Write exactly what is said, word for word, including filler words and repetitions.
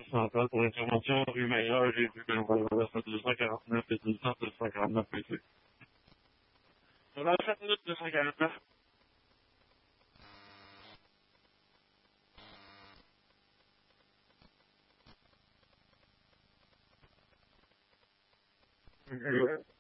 centrale pour l'intervention rue Meilleur et rue Benvoisin, deux cent quarante-neuf et deux cent quarante-neuf P C. Dans sept minutes deux cent quarante-neuf. Euh,